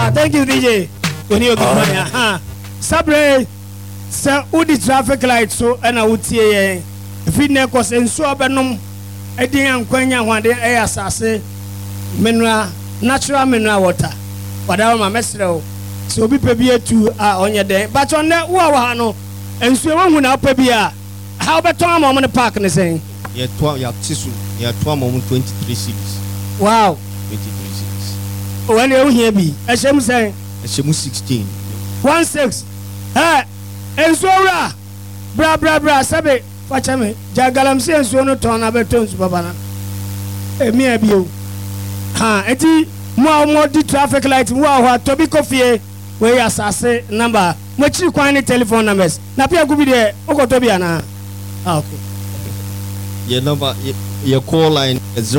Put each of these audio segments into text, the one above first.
Thank you, DJ. When you go, Sabre, sir, who the traffic light so and I would see if it never and so abanum. I didn't quenya one day air assassin mineral natural mineral water. Whatever my mesro. So be prepared to on your day. But on that wow and so when up a how about Tom on the park and saying? Yeah, 23 cities. Wow. 23 cities. When you hear me, I shall say 16. 16. And so bra sabe fachame jagalam se so no ton abetons babana me abio eti mo di traffic light wo to be coffee we asase number mo chiri kwan ni telephone numbers na pia gubi de okoto bia na okay. Your number, your call line is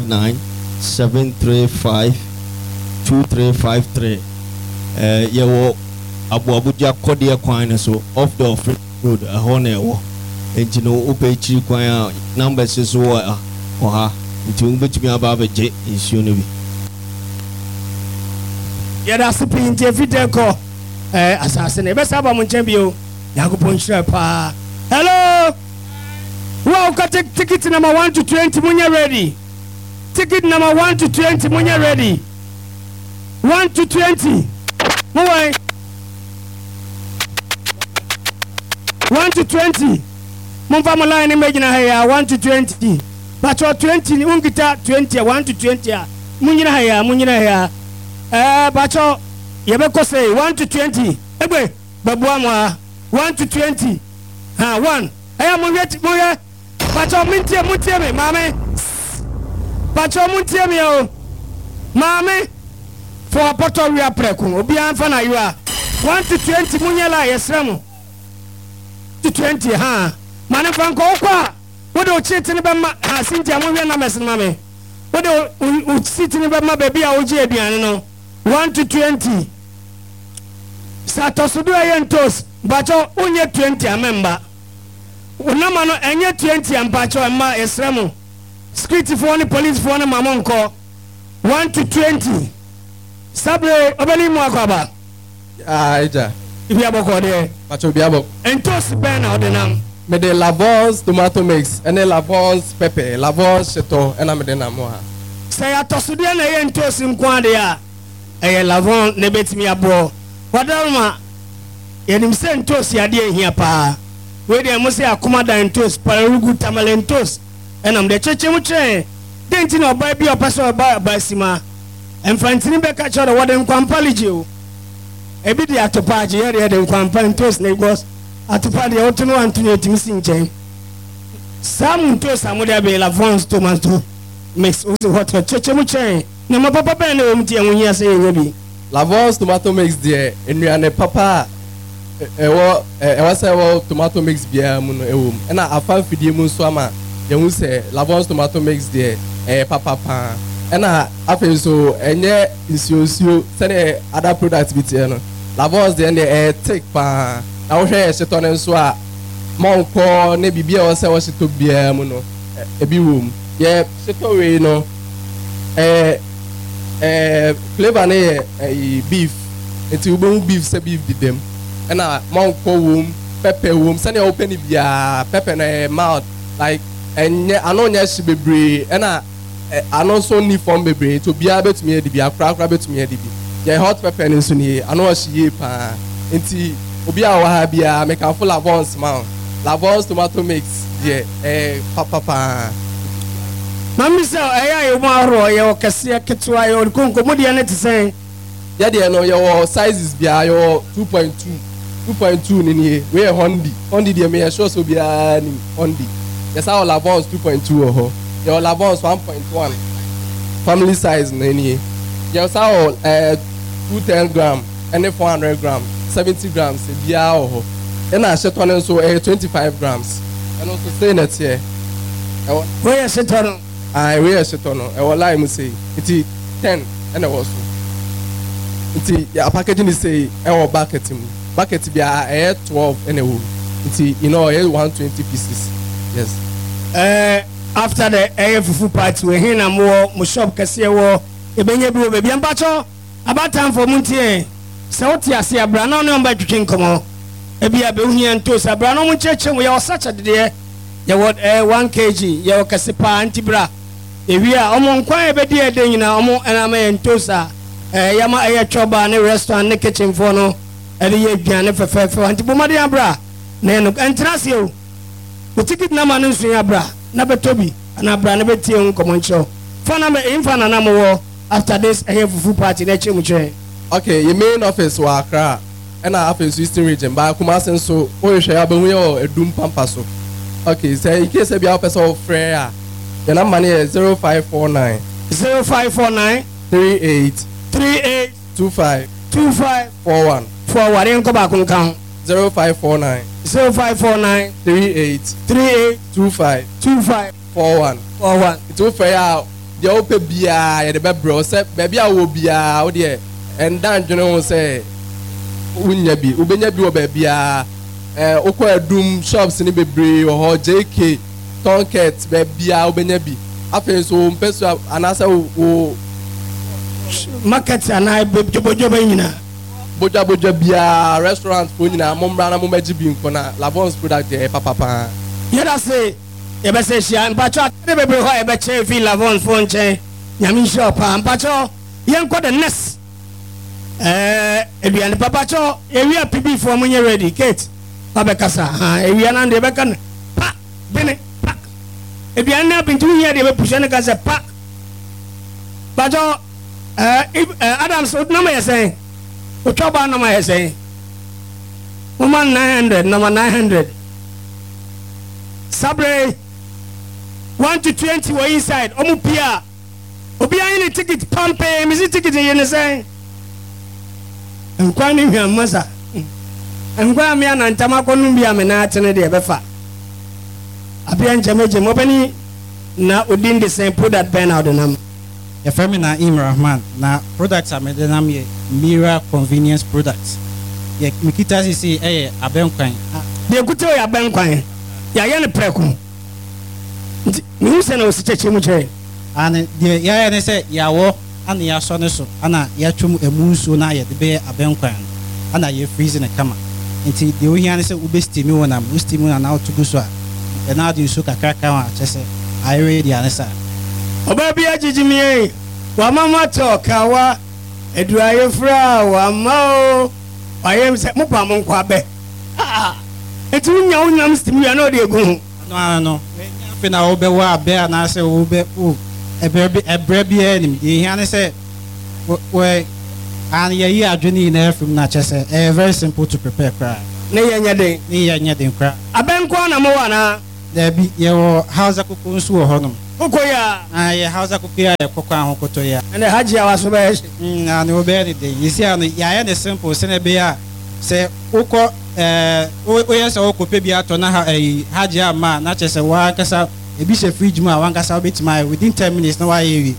059-735-2353. Your Abuja Kodia Quine, so off the off road, a honor, and you know, Upechi Quine numbers is or her, to which me about a jet is Univi. Yeah, that's the pin, Jeffy Deco, assassin, best album champion, Yakupon Sherpa. Hello. Wow, ticket number 1 to 20 when you're ready. Ticket number 1 to 20 when you're ready. 1 to 20. Move away. 1 to 20. Mumfama line imagine here 1 to 20. But your 20 ungita 20 1 to 20. Munina here. But your Yabeko say 1 to 20. Ebe babuama 1 to 20. 1. I am Moya. Pacho muntie me mame. Pacho muntie me o. Mame for poto wi apreku. Obi anfa na you are 1 to 20 munyela yesremu. To 20 Mane franco kwa. What do cheat ni be ma Cynthia mo wi na mesin mame. What do sit ni be ma baby a oji aduane no. 1 to 20. Satosudu ayentos. Bacho unye 20 amemba. Unama no enye 20 ampacho ema esremu. Security for the police for the mamonko. 1 to 20. Sabre obeli mu akwaba. Ija. Ibi aboko de. Pacho biabo. Entos ben na odenam. Me de Lavons tomato mix, ene Lavons pepper, Lavons cheto, ena me de na mo ha. Say atosude na ye entos nkwa de a. Eye Lavon ne betimi abo. Wadalma yenim se entos ya de ehia pa. We dey mo say akoma dan entos, pararugu tamalentos. Enam de cheche mu che. Denti na oba bi opeso oba basima. Enfantini be ka cho de woden kwampalije o. Ebi di atopaje ye de kwampaltos na igos. Atupa de otuno antuni etimi nchen. Sam to samuda be Lavons tomato mix what cheche mu che. Na mapapa be na omti enwunya se yenye bi. Lavons tomato mix de enuane papa ewo say wo tomato mix bia mu no ewo na afa fidie mu nso ama yehu se Lavons tomato mix de papa pa na afa so enye isiosio se de other products bi tie no Lavons de thick pa na wo hwe se to ne nso a monko ne bibia wo se wo se to bia mu no ebi wom ye se to we no flavor ne beef enti ubo beef se beef di dem na monko wom pepper wom se ne open bia pepper na mouth like enye ano nya shi bebre na ano so ni form bebre to bia betumi edi bia kra betumi edi bi ye hot pepper ni so ni ano shi ye pa enti obi a wa ha bia make am full Lavons man Lavons tomato mix ye papa Mami say eya ye mo aro ye o kase ketwa ye o konko mo de na te say ye de no your sizes bia your 2.2 ni we Hondi de me sure so bia ni Hondi yes our Lavons 2.2 ho your Lavons 1.1 family size ni yes our 210 gram and 400 gram 70 grams bia ho and I set on so 25 grams and also say that here where set on we set on e wala im say it 10 and also it ya packaging is say e bucket bia 12 and it you know 120 pieces yes after the fufu party we here na mo shop kase wo e benye bi o be bia mpacho about time for muntie sɛ wote ase abra na ɔne ɔmba twetwe nkɔmmɔ ebi a bɛhuhia ntos abra no mo kyerɛkyerɛ mu yɛwɔ sacha dedeɛ yɛwɔ 1 kg yɛwɔ kɛse paa nti bra ewi a ɔmo nkwan ɛbɛdi ɛdɛ nyinaa ɔmo ɛnama yɛ ntos a yɛma ɛyɛ twɔba ne restaurant ne kitchen foɔ no ɛde yɛ aduane fɛfɛɛfɛ nti bɔmmɔden abra na ɛno ɛntena ase o o ticket nama no nso yɛ abra na bɛtɔ bi ana abra na bɛtie ho nkɔmmɔ nkyerɛw fa na mfa na nam wɔ after this ɛyɛ fufu party na ɛkyerɛ mu kyerɛ okay your main office wɔ Accra ɛna afei so Eastern region ba Kumasi nso wohwɛ abɛhu yɛ wɔ Edum Pampa so okay sɛ in case bi a wopɛ sɛ wofrɛ a your number is 0549 38 25 41 in ko ba kun kan 0549 38 25 41 itu fɛ ya deɛ wopɛ biara yɛde bɛbrɛ sɛ baabi a wɔ biara wo deɛ ɛnda ndwene ho sɛ wonya bi wobɛnya bi wɔ baabiara wokɔ Adum shops ne bebree wɔ hɔ JK Tonket baabiara wobɛnya bi afei so mpɛ so anaasɛ wo market ana bojobojaba nyina bojabojaba biara restaurant fo nyina mommra na mommagye bi nkɔ na Lavons product papa yɛda se yɛbɛsɛ hyia mpatwɔ ade bebree hɔ a yɛbɛkyerɛ fi Lavons fo nkyɛn nyame nhyɛ paa mpatwɔ yɛnkɔ the next aduane papatwɔ ewia PB fo mo nyɛ ready Kate babɛkasa ewia na de bɛka no pa bene pa aduane na bintu nyɛ de bɛpuhyɛ ne ka sɛ pa patwɔ Adams nama yɛ sɛn otwaba nama yɛ sɛn woman 900 number 900 sabre 1 to 20 were inside omu pia obi ayi ticket pampe misi ticket yɛ ne sɛn nkwa ne hwɛ masa nkwa me ana ntama kɔnum bia me na atene de ɛbɛfa abia nkyɛmɛgye mɔbɛni na odin de sɛn product ben out the nam yɛfrɛ me na Rahman na products a mede nam yɛ Mira convenience products yɛ mekita sisi ɛyɛ abɛnkwan deɛ kuta yɛ abɛnkwan yɛayɛ ne prɛko nti mehu sɛ na ɔsi kyɛkyɛ mu kyerɛ ane deɛ yɛayɛ ne sɛ yɛawɔ ana yɛasɔ ne so ana yɛatwam ɛmu nsuo na yɛde bɛyɛ abɛnkwan ana yɛ freeze ne kama nti deɛ ohia ne sɛ wobɛstimi wɔ nam wostimi na na wotogu so a ɛna ade nsuo kakraka ho a kyɛ sɛ ayɛwɛ deɛ ane saa ọba bi agyegyimie wamama tọ kawa eduaye fra wama o wayem sɛ mopa mo nkwa bɛ eti unyam stimu ya na ɔde egu ho no fe na wo bɛ wa bɛ anaasɛ wo bɛ o ɛbrɛ bi anim deɛ hia ne sɛ wɔ an yɛyi adwene na afim na kyɛ sɛ very simple to prepare kra ne yɛ nyɛ den kra abɛnkɔ na mo wa na dabi yɛwɔ hausa koko nso wɔ hɔ nom Kokoya. Ye hausa kokoya ye kokwa ho kotoya. And the haji awaso be. Na ne obe de. Yisi ano ya ne simple se ne be ya se ukọ o yesa okope bi ato na haji ama na che se wa kasa ebi se fridge mu a wan kasa obetima within 10 minutes na wa yewi.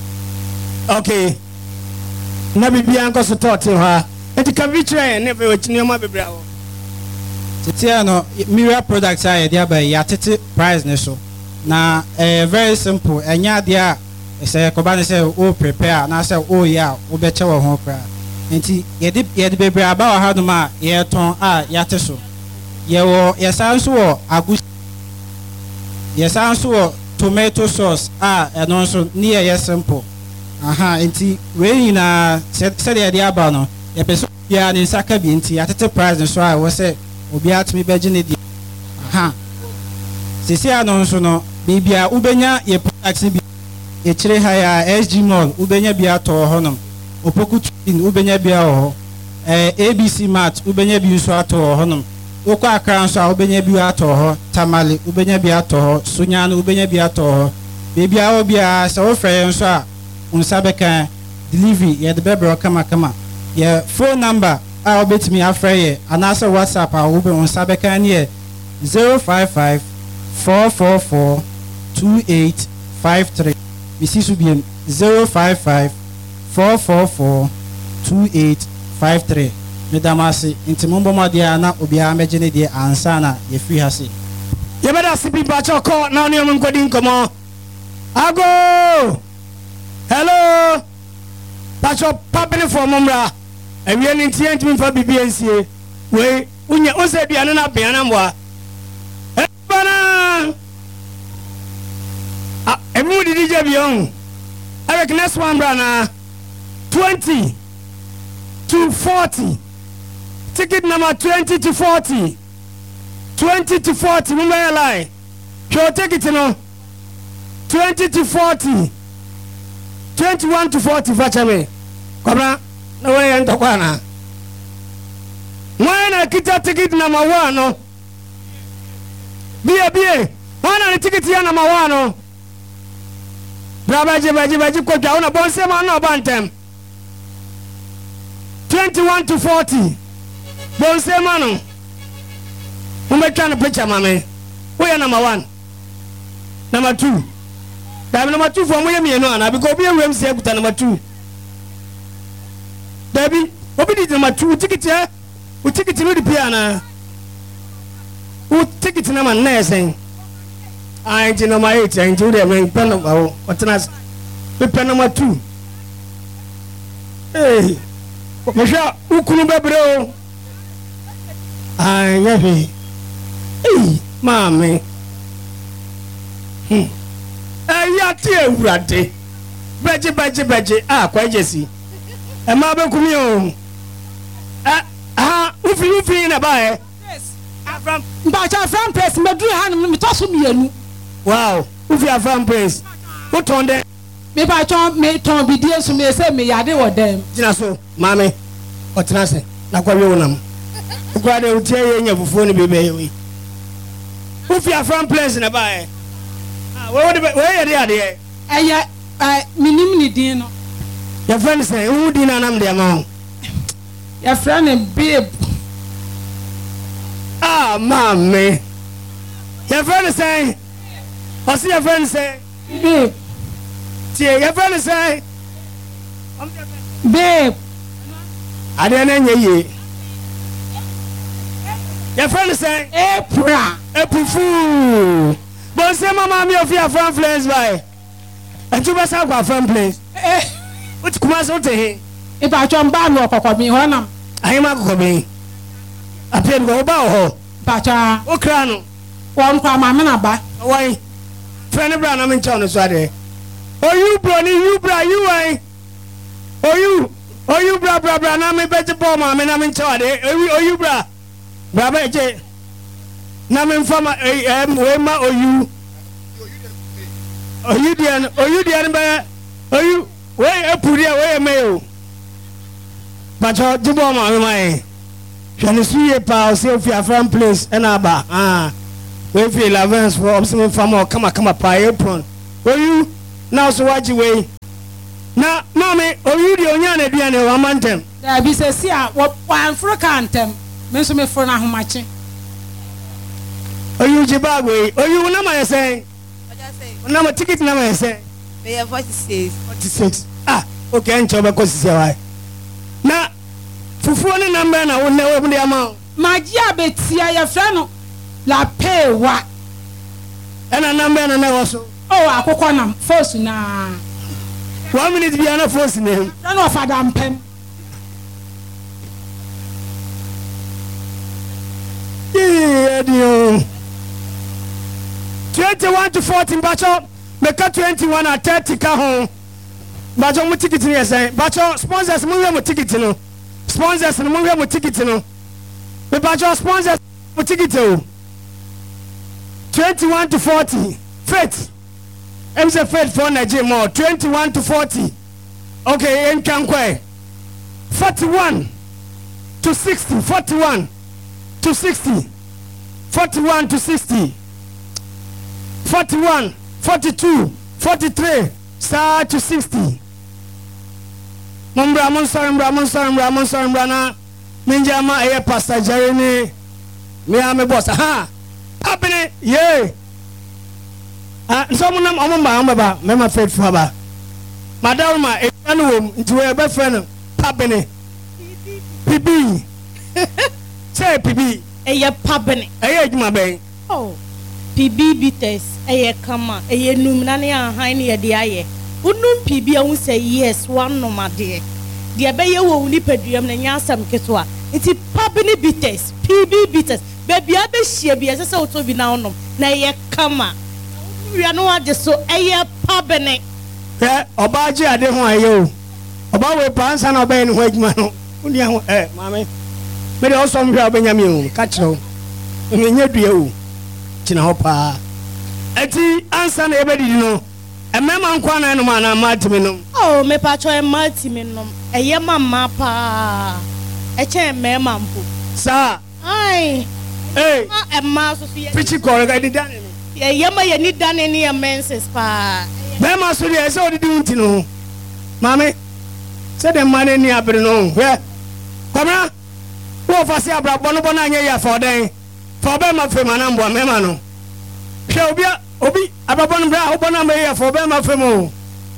Okay. Na bibi anko so tote ha. Enti ka bi try ne be wachini ma bebra ho. Tete ano Mira products a ye dia ba ya tete price ne so. Na very simple enya dia say koba ne say o prepare na say o ya o be che wo ho kra enti yede bebre aba wa hadu ma ye ton a yate so ye wo ye sanso wo agu ye sanso wo tomato sauce a eno so ni ye simple enti we na say de dia aba no ye peso ya ni saka bi enti atete price no so a wo say obi atimi beje ne dia sisi anonso no bibia ubenya ye products bi e kire ha ya SG Mall ubenya bi ato ho nom opoku twin ubenya bi ho ABC Mart ubenya bi nso ato ho nom okọ Accra nso a ubenya bi ato ho Tamale ubenya bi ato ho Sunya no ubenya bi ato ho bibia obia se wo frɛ nso a unsa beka delivery ye de bebro kama ye phone number a obetimi afrɛ ye anasa WhatsApp a wo be unsa beka ne ye 055 444 2853 Mrs. Subien 055 444 2853 Medamasi inti mumbo madia na obia mejene die ansana ye free hasi ye bada sipi bachoko na oni mnkodi nkomo ago hello Pacho papene for mumra. And we are in TNT for BBNC. We, when you also be an abianamwa. And who did you be young? I reckon next one, Brana 20 to 40. Ticket number 20 to 40. 20 to 40. Remember your lie. Show ticket, you know. 20 to 40. 21 to 40. Watch me. Come on. No way and Tokwana. When I get a ticket number 1, no. Be. One on the ticket here number 1, no. Baji, go down a bon seman no bantem. 21 to 40. Bon semano. Who make kind of picture, mammy? We are number 1. Number 2. That number 2 from William Yana, because we are say number 2. Debbie, what did number 2 ticket here? We take it to the piano. Who take it to number 9? I ain't know my 8 and do them in pen of what's us. The pen number 2. Hey, Michelle, who couldn't be bro? I never. Hey, mammy. I tear ratty. Badge. Ah, quite Jessie. A mother come home. If you in a buy. Yes, I'm from Press, Madrid, and toss me. Wow, if you are from Praise, what on them? Maybe I don't make Tom be dear to me, say me, I did what them. Jinaso, mammy, what's nothing? Not quite your name. Quite a tell you before you be baby. If you are from Praise in a buy, where are they? And yet, I minimally dinner. Your friend say, who didn't am the amount? Your friend and babe. Ah, mammy. Your friend say, I see your friend say, babe. See your friend say, babe. I didn't know ye. Your friend say, April fool. But say, Mamma, me of your friend place by. And you must have a friend place. What comes out to him? If I jump back, walk me, I am not coming. I paid go about her. But, oh, crown. One for my man, why? Friend Brown, I'm in town, Saturday. Oh, you, Brownie, you, eh? Oh, you, bra, I'm a better bomb, I'm in town, eh? Oh, you, bra. Brabba, J. Namin from Wema, or you. Oh, you, dear, oh, you, where a put away a mail. But your bomb, my. Can you see a power, see if you are from place, and Abba, we feel 11 for some farmer, come up, pie apron. Oh, you now so watch away. Now, Mammy, oh, you the only Diana, one mountain. There be says, yeah, what one for a cantem, mention me for now, much. Oh, you Jibagwe, oh, you know my say. Number ticket number say. They are 46. Ah, okay, and Chobacos is right. Now, for phone number, I will never open the amount. My dear Betsy, your friend, la pay what? And a number and also. Oh, I could call them first now. 1 minute be on first name. None of a damn pen. Yeah, 21 to 14, Bacho, make 21 at 30 home. Bacho, my ticket in here, say, Bacho, sponsors, move ticket, you know. Sponsors and move ticket, you know. The Bacho sponsors, ticket, 21 to 40. Faith. I'm say faith for Nigeria more. 21 to 40. Okay, in Kankwe. 41 to 60. 41 to 60. 41 to 60. 41, 42, 43, start to 60. Mumbra, Minjama, a pastor Jeremy, me am a boss. Aha, happening, yea. Someone I'm about, Mamma Faith Father. Madame, a annual into a best friend, Papini. PB. Say PB. A Papini, a my bay. Oh. PB bitters, a comma, a numnania, hiney a dear. Would PB I will say yes, one no, my dear. de abeye wo ni paduam na nyasam ketwa nti pabini bitters pb bitters baby abehia bi ese oto bi na onom na ye kama wi no ade so eye pabini oba ji ade ho aye o oba we pansa na oba ni ho adwuma no uni ho mame me de oso mhwe obenya mi o ka kire o menye dua o kina ho pa ati ansa na ebedi no emema nkwa na no ma na matimi no oh me pa cho matimi no eye mama pa eche emema mpo sa ai emma so ye pichi kore ga di dane no ye ma ye ni dane ni menses pa bema so de ese odi unti no mame se de mane ni abre no hwe kwamra wo fa se abra bono bono anya ya for den for bema fe manambo mema no hwe obi ababon bra obona me ya for bema fe mo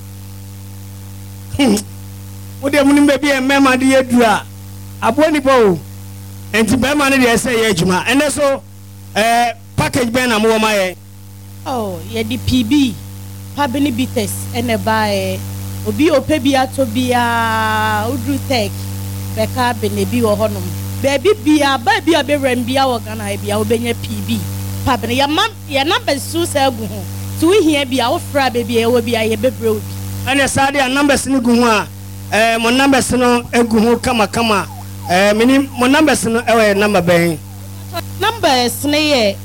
wo de munim be bi mema de yedura aboni po enti bema ne de ese ye adwuma ene so package ben na mo ma ye oh ye di pb pabini bitters ene bae obi ope bi atobia udru tech beka benebi wo honom baby bia ba bia be rambia wo Ghana bia obenya pb pabini ya number su se gu ho to hia bia wo fra baby e wo bia ye bebre obi ene sade a numbers ni gu ho a mo numbers no egu ho kama mini mo numbers no e number ben numbers ne ye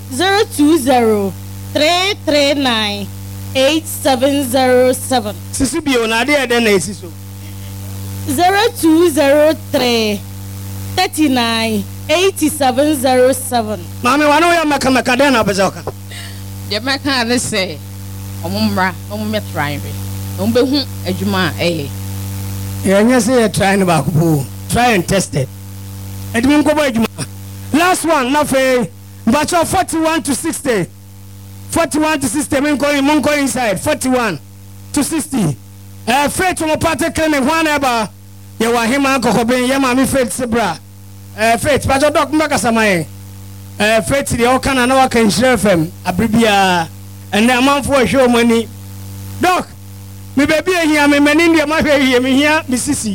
020339 8707 sisi bio na de na esiso 0203 39 8707 mami wana ya maka de na bezoka de maka de say omumra omumetran we ombehu adwuma yenye say you try na ba ko try and test it edum ko ba adwuma last one na fe bacho 41 to 60 41 to 60 mon go inside 41 to 60 faith mo party clinic one eba ye wa hima kokoben ye ma mi faith sebra faith bacho doc mbaka samaye faith de o kana na wa kan shire fm abribia ene amanfo ahwe omani doc me baby ehia me mani ndie ma hwe hie me hia me sisi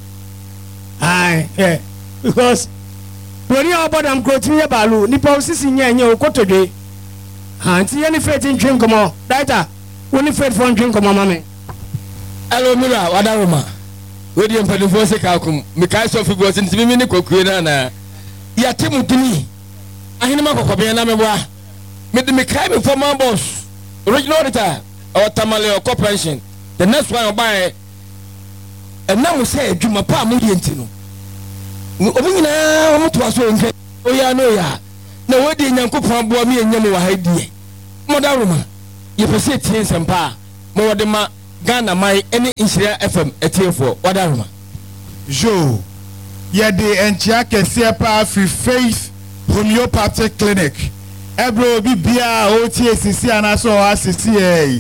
because when you about am growth ye balu nipa sisi nya okotodwe anti ye ni faith ntwem komo data woni faith for ntwem komo mame hello mira wadaroma we di empadifo se ka akum me kai so figo se ntimi ni kokue na ya temutumi ahene makokobe na meboa me de me kai me former boss original auditor or tamale or corporation the next one buy and now we say adwuma pa mo di ntino obi nyina o moto aso nke o ya no ya na we di nyankopon bo me enyam wa ha die modaroma ye pese tie sempa mo wode ma Ghana mai any Insira FM etiefo wadaroma jo ye de enchia kese pa free faith homeopathic clinic ebro bibia o tie sisi anaso o asisi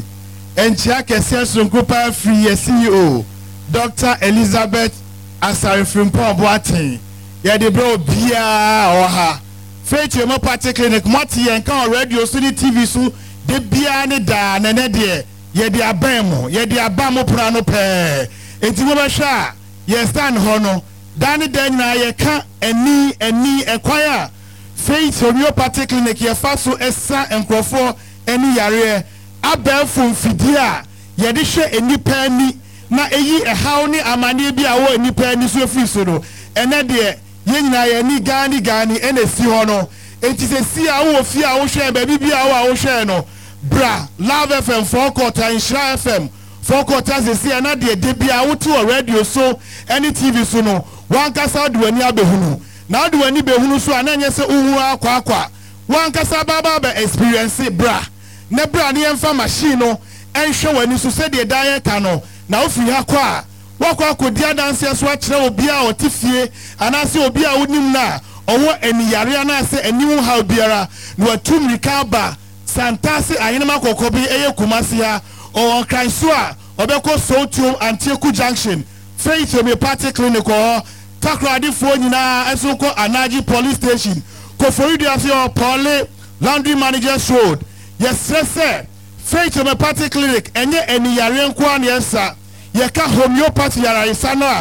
enchia kese sunkupa free CEO Dr. Elizabeth Asarifrimpo Boatin ye de bro bia oha faith homeopathic clinic moti yen kan radio so ni TV so de bia ne da na ne de ye de abamo ye de abamo prano pe enti wo be hwa ye stand ho no dan dan na ye ka eni ekwaya faith homeopathic clinic ye fa so esa enkrofo eni yare abelfo fidia ye de hwe enipa ani na eyi ehaw ni amane bi awo enipa ani so fi so no ene de ye nyina ye ni gani ene si ho no enti se si awo fi awo hwe ba bi awo hwe no bra Love FM 4 quarter Insira FM 4 quarter se si na de bia wo to radio so any TV so no wan kasa de wani abehunu na de wani behunu so ananye se uhu akwa wan kasa baba be experience bra ne bra ne emfa machine no enhwe wani so se de dan ka no na ofiri akwa wakwa kodia danse so akire obi a otifie anase obi a wonim na owo eniyare na se eniwu ha obiara no atumrika ba santasi ayenema kokobi eye kumasi ha o kranso a obeko Sotium Antieku Junction Faith Homeopathic Clinic o takradi fo nyina esoko Anaji Police Station Koforidu afio Pole Laundry Managers Road yes Faith Homeopathic Clinic enye eniyare nko an yesa ye ka homeopathy yara isa no a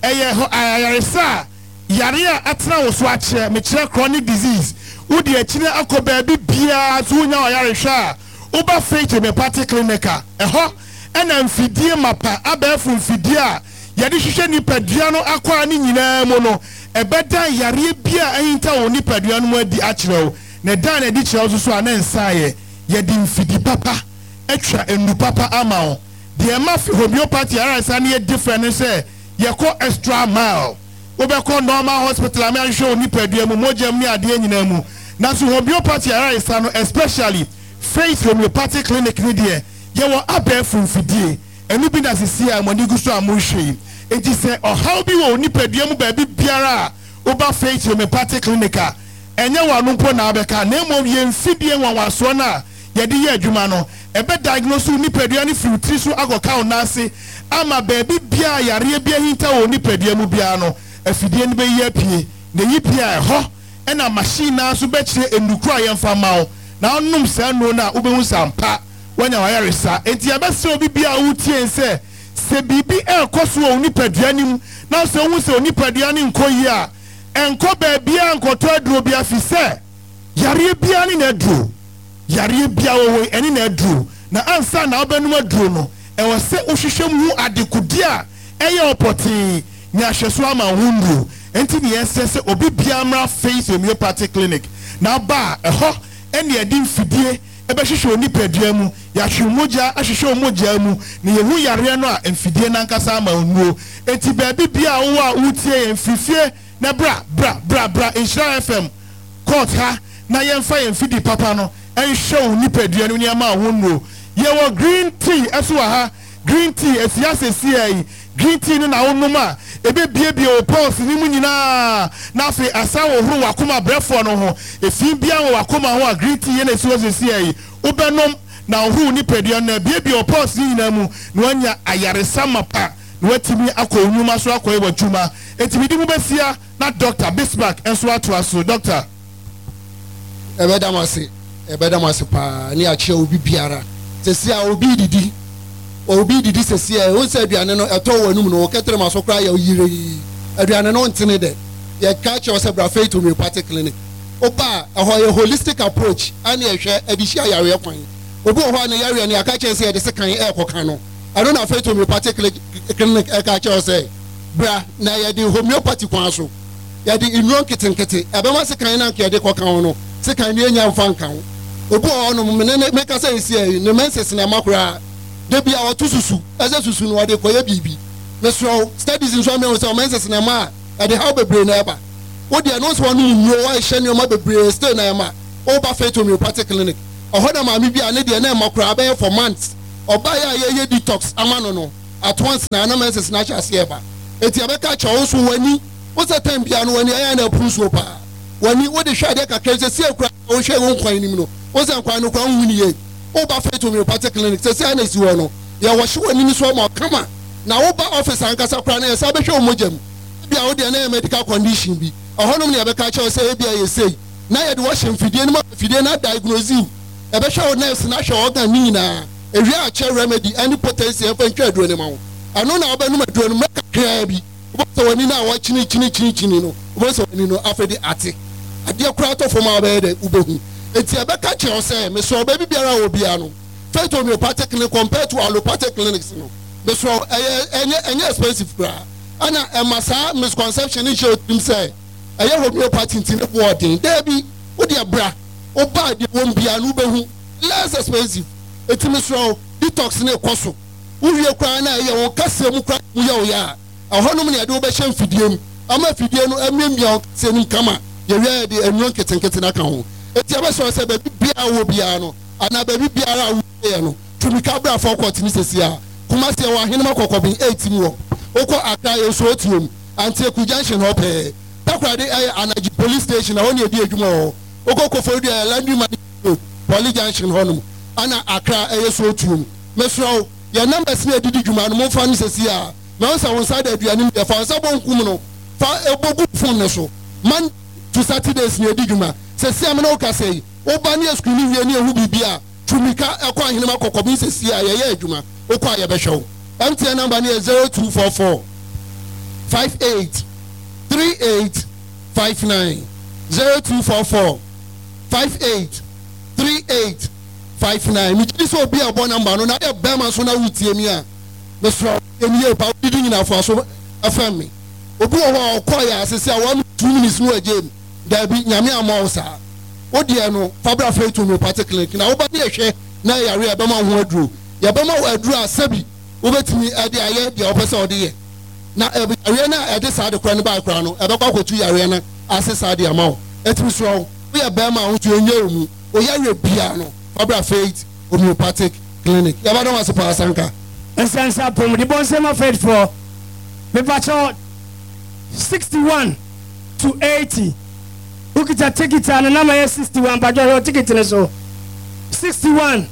ayaresa yare a atena wo so akyerɛ mekyerɛ chronic disease wodi akyire akɔ baabi biara so wonya ɔyarehwɛ a woba faith homeopathic clinic a ɛhɔ ɛna mfidie mapa abɛɛfo mfidie a yɛde hwehwɛ nipadua no akɔa ne nyinaa mu no ɛbɛda yareɛ bi a ɛhinta wo nipadua no mu adi akyerɛ wo na dan na ɛdi kyerɛ wo so a na nsaayɛ yɛde mfidi papa atwa enu papa ama wo deɛ ma homeopathy arasa ne yɛ different ne sɛ yɛkɔ extra mile wobɛkɔ normal hospital ame ahwehwɛ wo nipadua mu mogyam ne adeɛ nyinaa mu nanso homeopathy arasa no especially faith homeopathic clinic ne deɛ yɛwɔ abɛɛfo mfidie ɛno bi na sisi a mɔni gu so a mohwɛ yi enti sɛ ɔhaw bi wɔ nipadua mu baabi biara a woba faith homeopathic clinic a ɛnyɛ wɔ ano mpo na abɛka na mmom yɛ mfidie nwanwasoɔ no a yɛde yɛ adwuma no ɛbɛ diagnose nipadua no firi tiri so akɔka wo n'ase ama baabi biara yareɛ bi ahinta wɔ nipadua mu biara no afidie no bɛyi apie na yi pie a ɛhɔ ɛna machine naa so bɛkyerɛ enukuro a yɛmfa ma wo na ɔnom saa nnuro no a wobɛhu sampa wanya wayaresa enti yɛbɛsɛ obi bia wotie sɛ sɛ biribi ɛrekɔ so wɔ nipadua nim na sɛ wohu sɛ nipadua no nkɔ yi a ɛnkɔ baabia nkɔtɔ aduro bi afi sɛ yareɛ bia ne na aduro yareɛ bia wɔwɔ ɛne na aduro na ansa na wobɛnom aduro no ɛwɔ sɛ wohwehwɛ mu ho adekodi a ɛyɛ ɔpɔtee nya ahwɛ so ama ho nnuro enti ne yɛsɛ sɛ obi bia mmra faith homeopathic clinic na aba a ɛhɔ ɛne yɛde mfidie ɛbɛhwehwɛ nipadua mu yɛahwɛ mogya ahwehwɛ mogya mu na yɛhu yareɛ no a mfidie nankasa ama nnuro enti baabi bia wo a wotie yɛn fifie na bra Nhyira FM court ha na yɛmfa yɛn mfidi papa no ɛnhwɛ wo nipadua no nneɛma ho nnuro yɛwɔ green tea ɛso wɔ ha green tea asiasɛsia yi green tea no na wonom a ɛbɛbiebie wo pulse ne mu nyinaa na afei asa wo horo wakoma brɛfoɔ no ho ɛfi bia wɔ wakoma ho a green tea yɛ na ɛsi wɔ sɛsia yi wobɛnom na wohoro nipadua no na biebie wo pulse ne nyinaa mu na wanya ayaresa mapa na watumi akɔ nnwuma so akɔ ɛwɔ adwuma ɛtumi de mu bɛsia na Dr. Bismarck ɛnso atoa so Dr. ɛbɛdam ase paa ne akyerɛ obi biara sɛsi a obi didi sɛsi a wo sɛ aduane no ɛtɔ wɔ anum no wɔkɛtere ma so koraa yɛ yire aduane no ntene dɛ yɛka kyerɛ sɛ bra faith homeopathic clinic oba ɛhɔ yɛ holistic approach ane ɛhwɛ ɛde hyia yareɛ kwan obi wɔ hɔ a ne yareɛ ne aka kyerɛ sɛ yɛde sekan ɛɛkɔka no ɛno na faith homeopathic clinic ɛka kyerɛ sɛ bra na yɛde homeopathy kwan so yɛde nnuro nketenkete ɛbɛma sekan na nka yɛde kɔka ho no sekan ne ɛnya mfa nka ho obi wɔ hɔ no meka sɛ ɛsi ne menses na ɛma koraa da bi a wɔto susu ɛsɛ susu no wɔde kɔyɛ biribi mesrɛ studies nso amɛ wo sɛ menses na ɛma a ɛde haw bebree na ɛba wodeɛ no sɛ wɔno nnuro wɔɛhyɛ nneɔma bebree still na ɛma woba faith homeopathic clinic ɔhɔ na maame bi a ne deɛ na ɛma koraa bɛyɛ for months ɔbaeɛ a yɛyɛ detox ama no at once na ana menses na ahyɛ aseɛ ɛba eti abɛka kyerɛ wo so w'ani wo sɛ time bia no w'ani ɛyɛ na apuru so paa w'ani wode hwɛ adeɛ kakra sɛ sie kura wohwɛ wo nkwan nim no wo sɛ nkwan no kora nwu ne yie woba faith homeopathic clinic sɛ sɛ na si hɔ no yɛwɔhye w'anim so ma ɔkama na woba office ankasa kora na yɛsɛ bɛhwɛ wo mogya mu bia wodeɛ na yɛ medical condition bi ɔhɔnom ne yɛbɛka kyerɛ sɛ ebia yɛ sei na yɛde wɔhyɛ mfidie no ma mfidie no diagnose you yɛbɛhwɛ wo nurse na hwɛ organ ne nyinaa ewie akyɛ remedy ɛne potency ɛfa ntwa aduro ne ma wo ɛno na wobɛnom aduro no mɛka kraa bi wobɛsɛ w'ani no a wɔkyini no wobɛsɛ w'ani no afei de ate adeɛ koraa tɔ fam a wobɛyɛ dɛ wobɛhu enti ɛbɛka kyerɛ sɛ mesɛ ɔbaabi biara a wɔ biara no faith homeopathic clinic compared to allopathic clinics no mesɛ ɛnyɛ expensive koraa ana ɛma saa misconception ne hyɛ otim sɛ ɛyɛ homeopathy nti ne boɔ ɔden daabi wodeɛ bra woba deɛ wɔm biara no wobɛhu less expensive eti mesɛ detox ne kɔ so wowie koraa na ɛyɛ wɔn kasa mu koraa mu yɛ wo yɛ a ɛhɔnom ne yɛde wobɛhyɛ mfidie mu ama mfidie no amiamia sɛ nim kama yɛwie yɛde nnuro nketenkete no aka ho eti ɛbɛsɛ sɛ baabi biara wɔ biara no anaa baabi biara a woyɛ no tumika bra fɔ kɔɔte ne sɛsi a Kumasi ɛwɔ ahenema kɔkɔben 8 mu wɔ wokɔ Accra yɛ so otuom Anteku junction hɔ pɛɛ takoradi ɛyɛ Anaji police station ɛhɔ ne yɛdi adwuma wɔ wokɔ Kofori ɛyɛ Landry Mani police junction hɔ nom ana Accra ɛyɛ so otuom mesrɛ yɛ numbers ne yɛdidi dwuma no momfa no sɛsi a na wɔn nsa da aduane mu yɛfa nsa bɔ nkum no fa ebogu phone ne so man to Saturdays ne yɛdi dwuma sɛsi a me na woka sɛ woba ne yɛ screen wie ne yɛhu biribi a tumika ɛkɔ ahenema kɔkɔben sɛsi a yɛyɛ adwuma wokɔ a yɛbɛhwɛ wo MTN number ne yɛ 0244 583859 0244 583859 mi ti so bi abo number no na e be ma so na wutie mi a me so eniye pa didi nyina fo so afam mi obi wo ko ya asese a 1 2 minutes no again da bi nyame amawo sa odie no fabra faith homeopathic clinic na wo ba ne hwe na yare e be ma ho aduro ya be ma wo aduro asabi wo betimi e de aye de opese ode ye na yare na e de sa de kra ne ba kra no e be kwa kotu yare na asesa de amawo etimi so we are Bama who to you, or Yari Piano, Fabra Faith, Homeopathic Clinic. Yabado was a Pasanka. And sense up from the Bonsema Faith for the Pacho 61 to 80. Look at a ticket and a number 61, but your ticket in so 61,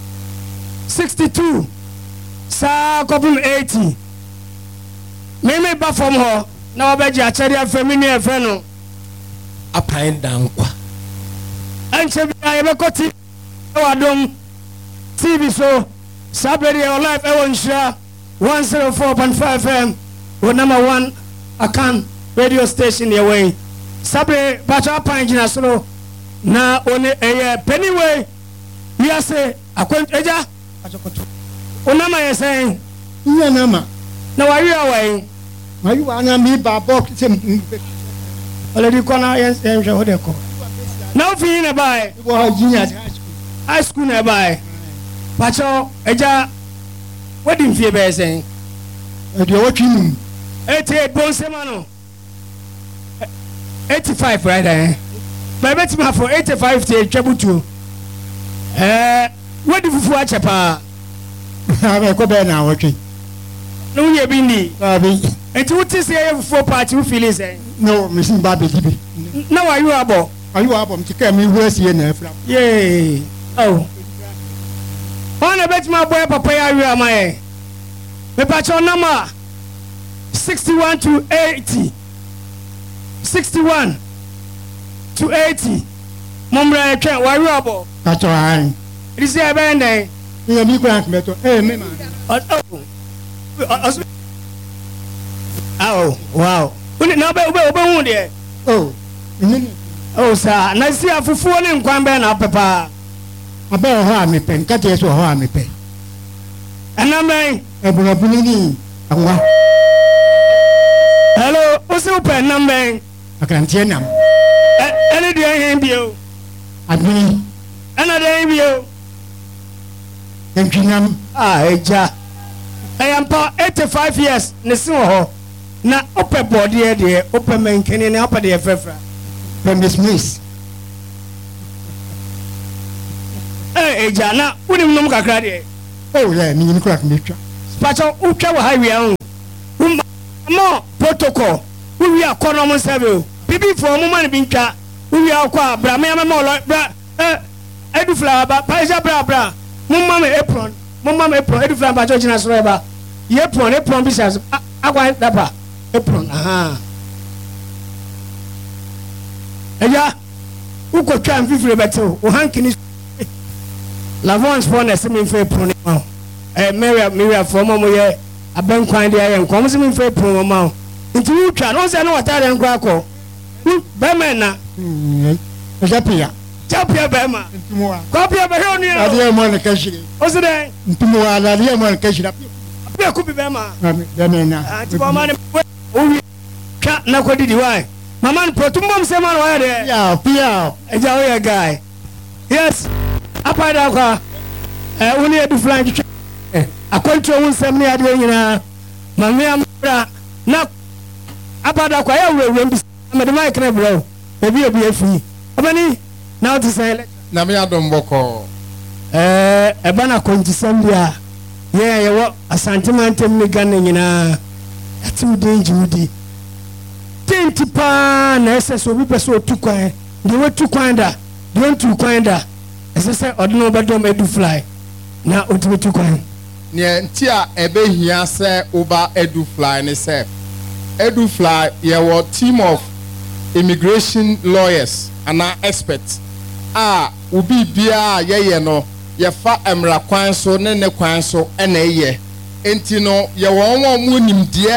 62, Sa Copum 80. Meme Buffum Ho, now I bet you a cherry feminine friend. A pine down. And Chebia Wadom TV show Saturday or live Ewan Shah 104.5 FM with number 1 Akan radio station your way. Saturday Bacha Pine Solo na on a Pennyway. We are say Aquant Eja Onama is saying Nama. No, are you away? Are you wanna me Babok? Already corner yes, now feeling a buy high school nearby. Pacho Eja wedding fee bear saying you're watching 88 Bonsemano 85 right there. But bet me for 85 to trouble too. What do you watch a pa? I'm a cover now watching. No, you're bindi. And to what is here for party who feel is no, Missing Baby. Now are you able? Are you up to come me worse here? Yay. Oh. On a bet my boy Papa you are my. The patron number 61 to 80. 61 to 80. Mumra can't worry about. That's all right. It is a band day. You need to metal. Hey, me man. Oh, wow. Oh, oh, sir. And I see a full in Quamben up, Papa. I better harm me pen, cut it to harm me pen. And I'm like, hello, what's open number? I can tell them. Any day, you. I mean, another you. Thank you, I am 85 years, Nesuho. Na open body there, open man can in upper there, from this miss. Hey, Jana, wouldn't know Kakadi. Oh, yeah, me crack me. Special Uka highway. More protocol. We are common several. People for a moment being cat. We are qua, Bramma more like Edufla, Paisa Bra, Mumma apron, Mumma apron, Edufla by Georgiana Sreba. Apron, besides, I want that. Apron, Eja, who could try and be free better? O hanking is Lavon's phone as something for apron. Mary for Momoye, a bank kind and comes in for promo. Into you can also know what I am crackle. Bemana, Japia, Bema, copy of a honey. I didn't want to catch it. What's the day? Tomorrow, I didn't want to catch it up. There could be Bema. Bemana. Can't know what did you why? Mamma put 2 months a man. Yeah, Pia, a guy. Yes, up by the car. Only had to fly. I called to 170 at the Mamma. Now, up by the choir will be the mic, bro. Maybe you'll be free. How many? Now to say, Namia Domboko. A banner going to Zambia. Yeah, you walk a sentiment in me gunning in a 2 danger. 20 pounds, SS will be so too quiet. They were too quiet. They were too quiet. As I said, I don't know about them to fly. Now, what will too quiet? Near Tia Ebe here say over Edu Fly and say Edu Fly, your team of immigration lawyers and our experts. Ubi bia ye no ye fa emra kwan so ne kwan so ene ye enti no ye won won mu nimdie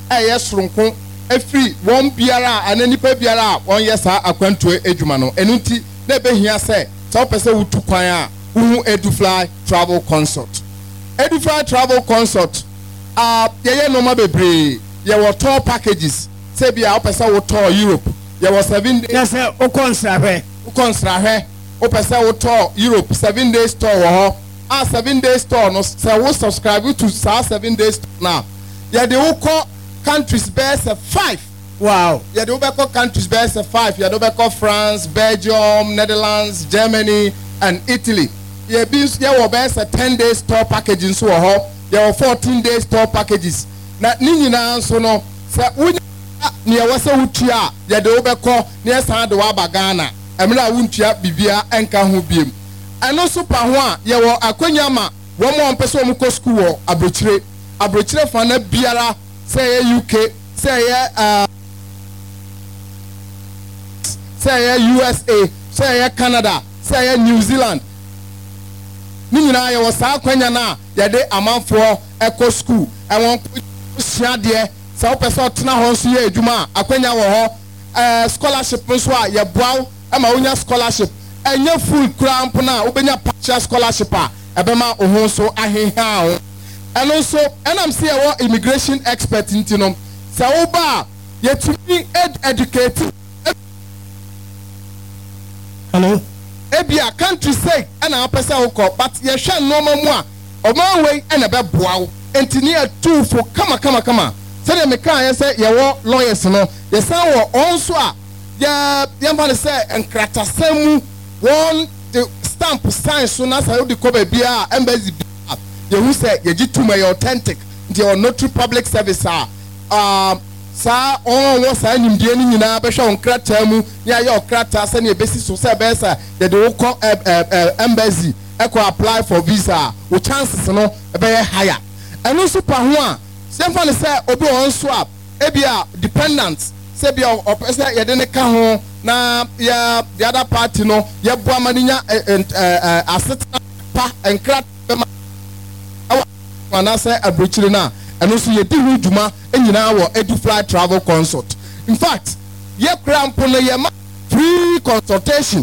ɛyɛ soronko efiri wɔn biara ana nipa biara a wɔn yɛ saa akwantuo adwuma no ɛnu nti na ebehia sɛ sɛ ɔpɛ sɛ wotu kwan a wohu Edufly travel consult Edufly travel consult yɛyɛ nneɛma bebree yɛwɔ tour packages sɛ bi a ɔpɛ sɛ wotɔ Europe yɛwɔ 7 days. na sɛ wokɔ nsrahwɛ wopɛ sɛ wotɔ Europe 7 days tour wɔ hɔ 7 days tour no sɛ wo subscribe to saa 7 days tour na yɛde wokɔ countries bɛyɛ sɛ 5. wow yɛde wobɛkɔ countries bɛyɛ sɛ 5 yɛde wobɛkɔ France, Belgium, Netherlands, Germany and Italy. yɛwɔ bɛyɛ sɛ 10 days tour package nso wɔ hɔ yɛwɔ 14 days tour packages na ne nyinaa nso no sɛ wonya nea ɛwɔ sɛ wotua a yɛde wobɛkɔ na yɛsan de waba Ghana ɛmena a wontua bibia ɛnka ho biem ɛno nso pa ho a yɛwɔ akwanya ma wɔn a wɔmpɛ sɛ wɔn kɔ school wɔ aburokyire fa na biara sɛ ɛyɛ UK sɛ ɛyɛ USA sɛ ɛyɛ Canada sɛ ɛyɛ New Zealand ne nyinaa yɛwɔ saa akwanya na yɛde amanfoɔ ɛkɔ school ɛwɔn sua deɛ sɛ wopɛ sɛ ɔtena hɔ nso yɛ adwuma a akwanya wɔ hɔ scholarship nso a yɛboa ɛma wonya scholarship ɛnyɛ full kura mpo na wobɛnya partial scholarship a ɛbɛma wo ho nso aheha ho ɛno nso ɛnam sɛ yɛwɔ immigration expert nti no sɛ woba a yɛtumi educate hello ebia country say ɛna apɛ sɛ wokɔ but yɛhwɛ nneɛma mu a ɔman wei ɛna ɛbɛboa wo enti ne yɛtuufo kama sɛdeɛ mekaa yɛ sɛ yɛwɔ lawyers no yɛsan wɔ ɔn nso a yɛmfa ne sɛ nkratasɛm mu wɔn de stamp sign so na sɛ wode kɔ baabiaa a embassy bia yɛhu sɛ yɛgye tum ɛyɛ authentic nti yɛwɔ notary public service a saa ɔwɔ saa nimdeɛ no nyinaa bɛhwɛ wo nkrataa mu ne ayɛ ɔkrataa sɛnea ɛbɛsi so sɛ ɛbɛyɛ sɛ yɛde wokɔ embassy ɛkɔ apply for visa a wo chances no ɛbɛyɛ higher ɛno nso pa ho a sɛmfa ne sɛ obi wɔ nso a ebia dependent sɛ bia ɔpɛ sɛ yɛde ne ka ho na the other party no yɛboa ma ne nya asetena pa nkrataa bɛma ɛwɔ anaasɛ aburokyire no a ɛno nso yɛdi ho dwuma nyinaa wɔ Edufly travel consult. In fact yɛkura mpo no yɛma free consultation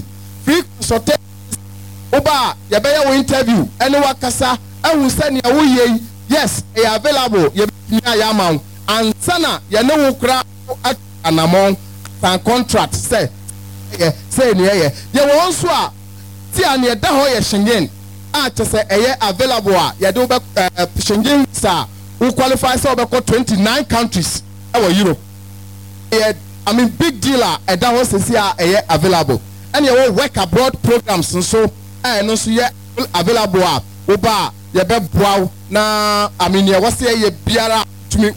woba yɛbɛyɛ wo interview ɛne wakasa ahu sɛnea woyɛ yi yes ɛyɛ available yɛbɛtumi ayɛ ama wo ansa na yɛne wo kora anamɔn san contract sɛ nea ɛyɛ yɛwɔ nso a ti a nea ɛda hɔ yɛ Schengen a kyɛ sɛ ɛyɛ available a yɛde wo Schengen sa who qualify sɛ wobɛkɔ 29 countries ɛwɔ Europe big deal a ɛda hɔ sɛsi a ɛyɛ available ɛne yɛwɔ work abroad programs nso ɛno nso yɛ available a woba a yɛbɛboa wo na yɛwɔ sɛ yɛ biara tumi